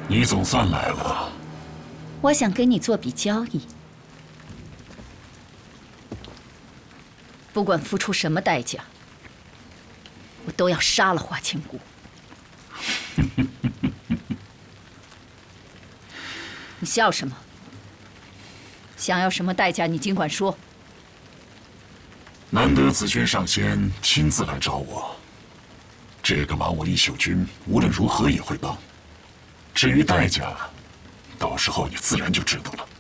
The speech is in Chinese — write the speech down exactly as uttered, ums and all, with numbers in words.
你总算来了。 我想跟你做笔交易，不管付出什么代价，我都要杀了华千骨。你笑什么？想要什么代价，你尽管说。 难得紫君上仙亲自来找我，这个忙我一宿君无论如何也会帮。至于代价，到时候你自然就知道了。